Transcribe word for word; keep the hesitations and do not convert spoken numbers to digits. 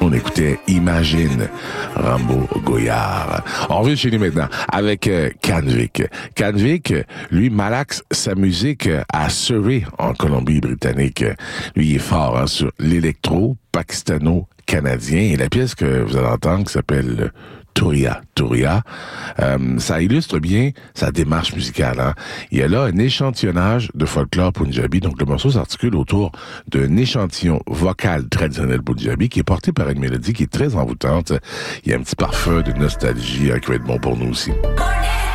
On écoutait Imagine, Rambo Goyard. On revient chez lui maintenant avec euh, Canvic. Canvic, lui, malaxe sa musique à Surrey, en Colombie-Britannique. Lui, il est fort hein, sur l'électro pakistano-canadien. Et la pièce que vous allez entendre qui s'appelle Touria, Touria, euh, ça illustre bien sa démarche musicale. Hein. Il y a là un échantillonnage de folklore punjabi. Donc, le morceau s'articule autour d'un échantillon vocal traditionnel punjabi qui est porté par une mélodie qui est très envoûtante. Il y a un petit parfum de nostalgie hein, qui va être bon pour nous aussi.